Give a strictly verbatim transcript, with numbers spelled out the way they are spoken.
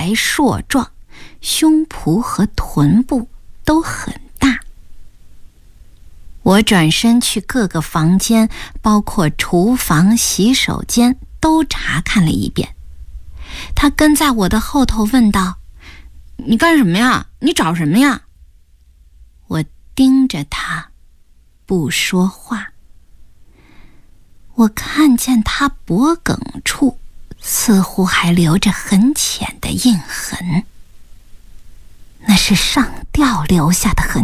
白硕壮，胸脯和臀部都很大。我转身去各个房间，包括厨房、洗手间，都查看了一遍。他跟在我的后头问道：你干什么呀？你找什么呀？我盯着他，不说话。我看见他脖颈处似乎还留着很浅的印痕，那是上吊留下的痕迹。